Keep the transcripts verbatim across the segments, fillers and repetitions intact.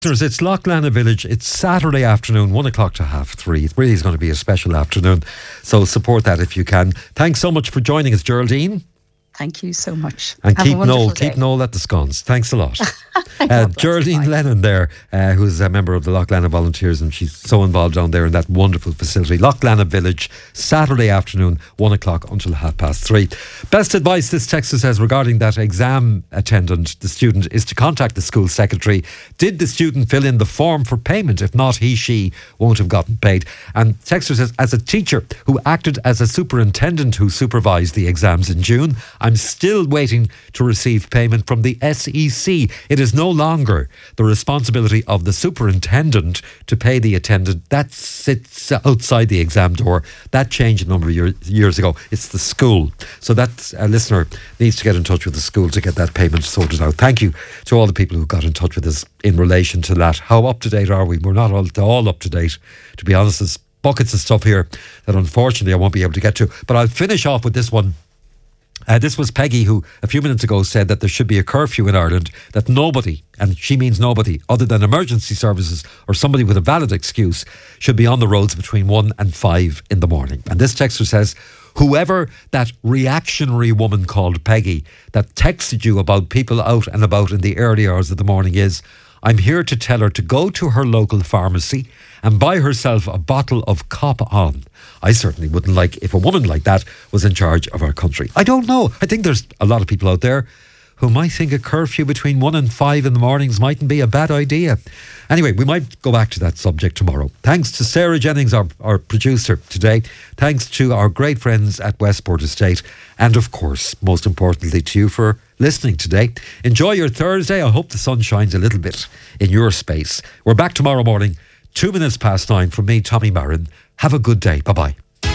It's Loughlana Village. It's Saturday afternoon, one o'clock to half three. It really is going to be a special afternoon, so support that if you can. Thanks so much for joining us, Geraldine. Thank you so much. And Have keep a Noel, day. keep Noel at the scones. Thanks a lot. uh, Geraldine Lennon there, uh, who's a member of the Loughlana Volunteers, and she's so involved down there in that wonderful facility. Loughlana Village, Saturday afternoon, one o'clock until half past three. Best advice, this texter says, regarding that exam attendant, the student, is to contact the school secretary. Did the student fill in the form for payment? If not, he, she won't have gotten paid. And texter says, as a teacher who acted as a superintendent who supervised the exams in June, I'm still waiting to receive payment from the S E C. It is no longer the responsibility of the superintendent to pay the attendant. That sits outside the exam door. That changed a number of year, years ago. It's the school. So that uh, listener needs to get in touch with the school to get that payment sorted out. Thank you to all the people who got in touch with us in relation to that. How up to date are we? We're not all, all up to date, to be honest. There's buckets of stuff here that unfortunately I won't be able to get to. But I'll finish off with this one. Uh, this was Peggy, who a few minutes ago said that there should be a curfew in Ireland, that nobody, and she means nobody, other than emergency services or somebody with a valid excuse, should be on the roads between one and five in the morning. And this texter says, whoever that reactionary woman called Peggy that texted you about people out and about in the early hours of the morning is, I'm here to tell her to go to her local pharmacy and buy herself a bottle of Cop On. I certainly wouldn't like if a woman like that was in charge of our country. I don't know. I think there's a lot of people out there who might think a curfew between one and five in the mornings mightn't be a bad idea. Anyway, we might go back to that subject tomorrow. Thanks to Sarah Jennings, our, our producer today. Thanks to our great friends at Westport Estate. And of course, most importantly to you for listening today. Enjoy your Thursday. I hope the sun shines a little bit in your space. We're back tomorrow morning, two minutes past nine, from me, Tommy Marin. Have a good day. Bye-bye.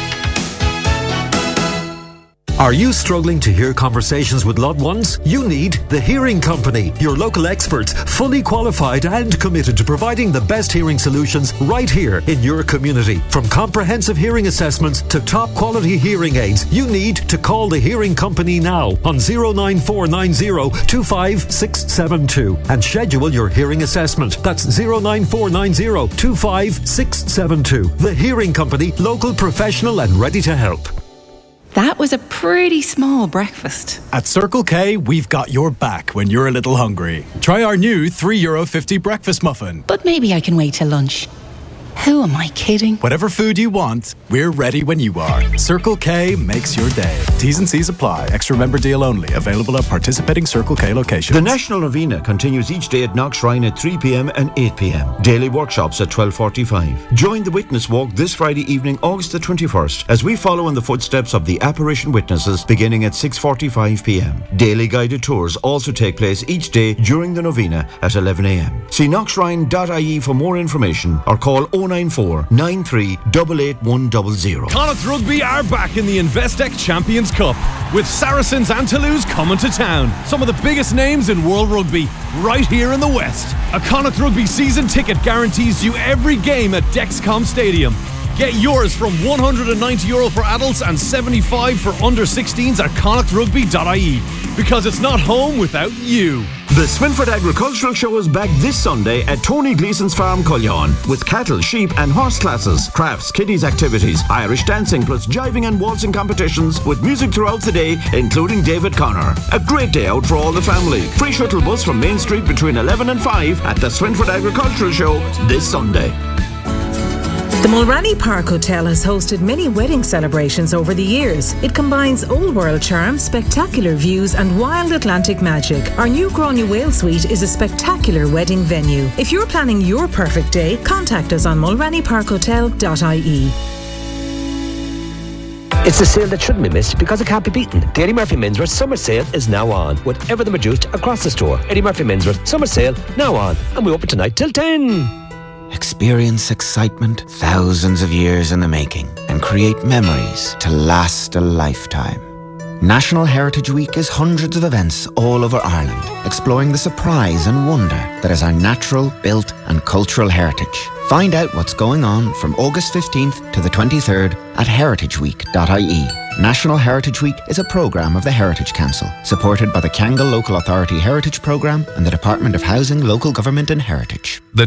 Are you struggling to hear conversations with loved ones? You need The Hearing Company, your local experts, fully qualified and committed to providing the best hearing solutions right here in your community. From comprehensive hearing assessments to top quality hearing aids, you need to call The Hearing Company now on zero nine four nine zero two five six seven two and schedule your hearing assessment. That's zero nine four nine zero two five six seven two. The Hearing Company, local, professional and ready to help. That was a pretty small breakfast. At Circle K, we've got your back when you're a little hungry. Try our new three euro fifty breakfast muffin. But maybe I can wait till lunch. Who am I kidding? Whatever food you want, we're ready when you are. Circle K makes your day. T's and C's apply. Extra member deal only. Available at participating Circle K locations. The National Novena continues each day at Knox Shrine at three p.m. and eight p.m. Daily workshops at twelve forty-five. Join the Witness Walk this Friday evening, August the twenty-first, as we follow in the footsteps of the apparition witnesses beginning at six forty-five p.m. Daily guided tours also take place each day during the Novena at eleven a.m. See knox shrine dot I E for more information or call oh nine four nine three eight eight one zero zero. Connacht Rugby are back in the Investec Champions Cup with Saracens and Toulouse coming to town. Some of the biggest names in world rugby right here in the West. A Connacht Rugby season ticket guarantees you every game at Dexcom Stadium. Get yours from one hundred ninety euro for adults and seventy-five for under sixteens at connacht rugby dot I E. Because it's not home without you. The Swinford Agricultural Show is back this Sunday at Tony Gleeson's Farm, Cullion, with cattle, sheep and horse classes, crafts, kiddies activities, Irish dancing plus jiving and waltzing competitions with music throughout the day, including David Connor. A great day out for all the family. Free shuttle bus from Main Street between eleven and five at the Swinford Agricultural Show this Sunday. The Mulranny Park Hotel has hosted many wedding celebrations over the years. It combines old world charm, spectacular views and wild Atlantic magic. Our new Gráinne Whale Suite is a spectacular wedding venue. If you're planning your perfect day, contact us on mulranny park hotel dot I E. It's a sale that shouldn't be missed because it can't be beaten. The Eddie Murphy Menswear Summer Sale is now on, with everything reduced across the store. Eddie Murphy Menswear Summer Sale now on, and we open tonight till ten. Experience excitement thousands of years in the making and create memories to last a lifetime. National Heritage Week is hundreds of events all over Ireland, exploring the surprise and wonder that is our natural, built and cultural heritage. Find out what's going on from August fifteenth to the twenty-third at heritage week dot I E. National Heritage Week is a programme of the Heritage Council, supported by the Kangol Local Authority Heritage Programme and the Department of Housing, Local Government and Heritage. The